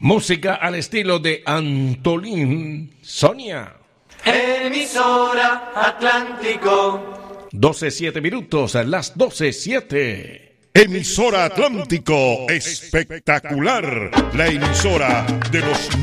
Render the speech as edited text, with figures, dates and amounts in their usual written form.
Música al estilo de Antolín Sonia. Emisora Atlántico. 12:07 minutos, las 12:07. Emisora Atlántico, espectacular, la emisora de los